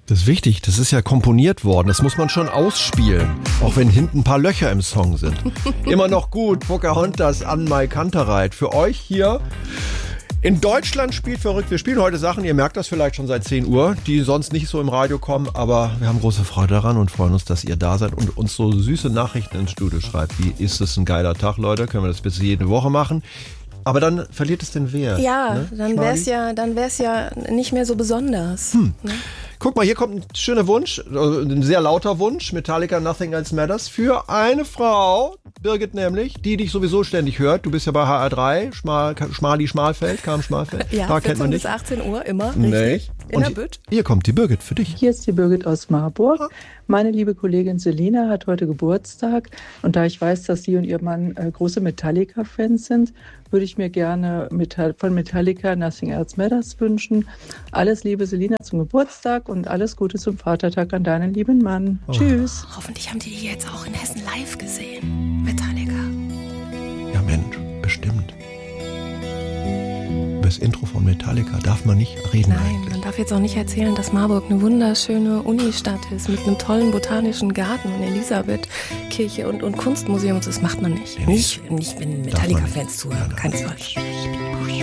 Das ist wichtig, das ist ja komponiert worden, das muss man schon ausspielen, auch wenn hinten ein paar Löcher im Song sind. Immer noch gut, Pocahontas an Mai Kantereit. Für euch hier in Deutschland spielt verrückt. Wir spielen heute Sachen, ihr merkt das vielleicht schon seit 10 Uhr, die sonst nicht so im Radio kommen, aber wir haben große Freude daran und freuen uns, dass ihr da seid und uns so süße Nachrichten ins Studio schreibt. Wie ist es ein geiler Tag, Leute? Können wir das bitte jede Woche machen? Aber dann verliert es den Wert. Ja, ne? dann wär's ja nicht mehr so besonders. Ne? Guck mal, hier kommt ein schöner Wunsch, ein sehr lauter Wunsch, Metallica Nothing Else Matters, für eine Frau, Birgit nämlich, die dich sowieso ständig hört. Du bist ja bei HR3, Schmalfeld. Ja, da 14 kennt man bis dich. 18 Uhr immer, Nee. richtig. In Und der Bütt. hier kommt die Birgit für dich. Hier ist die Birgit aus Marburg. Meine liebe Kollegin Selina hat heute Geburtstag. Und da ich weiß, dass sie und ihr Mann große Metallica-Fans sind, würde ich mir gerne von Metallica Nothing Else Matters wünschen. Alles Liebe, Selina, zum Geburtstag und alles Gute zum Vatertag an deinen lieben Mann. Tschüss. Hoffentlich haben die jetzt auch in Hessen live gesehen. Metallica. Ja Mensch, bestimmt. Über das Intro von Metallica darf man nicht reden Nein, eigentlich. man darf jetzt auch nicht erzählen, dass Marburg eine wunderschöne Unistadt ist mit einem tollen botanischen Garten und Elisabethkirche und Kunstmuseum. Das macht man nicht. Nee, Nicht wenn Metallica-Fans zuhören, keinesfalls.